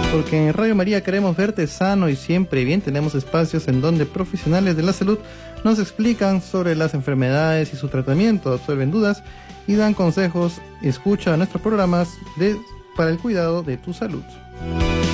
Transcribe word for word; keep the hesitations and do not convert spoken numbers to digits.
Porque en Radio María queremos verte sano y siempre bien. Tenemos espacios en donde profesionales de la salud nos explican sobre las enfermedades y su tratamiento, absuelven dudas y dan consejos. Escucha nuestros programas de, para el cuidado de tu salud.